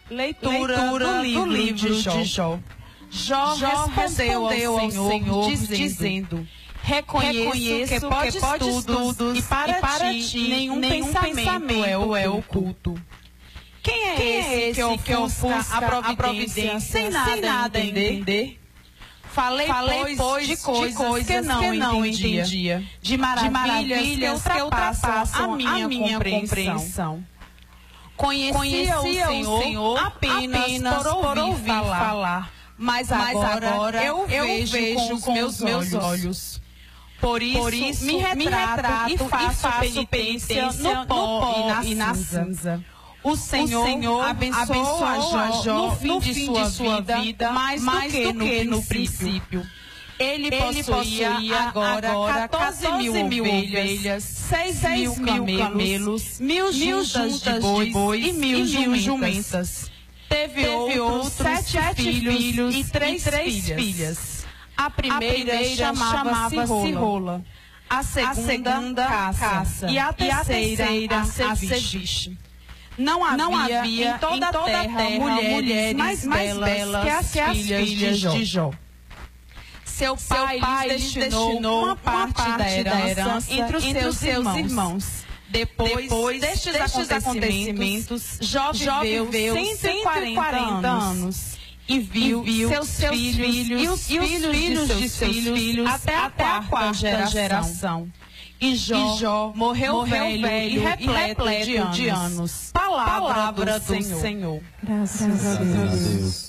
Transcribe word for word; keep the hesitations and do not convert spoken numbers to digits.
Leitura, Leitura do, livro do livro de Jó. De Jó. Jó, Jó respondeu, respondeu ao Senhor, Senhor dizendo, dizendo reconheço, reconheço que podes, que podes tudo, e para, e para ti, ti nenhum, nenhum pensamento, pensamento é oculto. Quem é, Quem esse, é esse que ofusca, ofusca a providência, a providência sem nada, sem nada entender? entender? Falei, Falei, pois, de coisas, de coisas que não, que não entendia, entendia, de maravilhas, de maravilhas que ultrapassam a minha, a minha compreensão. compreensão. Conhecia, Conhecia o Senhor, Senhor apenas, apenas por ouvir, por ouvir falar, falar. Mas, mas agora, agora eu, eu vejo, vejo com os meus olhos. olhos. Por isso, por isso me, retrato, me retrato e faço, e faço penitência, penitência no pó, no pó e na, e na cinza. cinza. O Senhor, o Senhor abençoou, abençoou a Jó no fim, no fim de, sua de sua vida, mais, mais do que, do que no princípio. Ele possuía, Ele possuía agora, agora quatorze mil ovelhas, seis mil camelos, mil juntas de bois, bois e mil, e mil jumentas. Teve, Teve outros sete, sete filhos, filhos e três, e três filhas. filhas. A primeira, a primeira chamava-se chamava Rola, a segunda, a segunda caça, caça e a terceira, e a terceira a Seviche. Não havia, Não havia em toda, em toda a terra, terra mulheres, mulheres mais, mais belas que as, que as filhas, filhas de, Jó. de Jó. Seu pai, Seu pai lhes destinou, destinou uma parte, parte da herança, herança entre os entre seus, seus irmãos. irmãos. Depois, Depois destes, destes acontecimentos, Jó viveu cento e quarenta anos e viu, e viu seus, seus filhos, filhos e os, e os filhos, filhos de seus filhos, filhos até a quarta, quarta geração. geração. E Jó, e Jó morreu, morreu velho, velho e repleto, e repleto de, anos. de anos. Palavra, Palavra do, do Senhor. Senhor. Graças a Deus.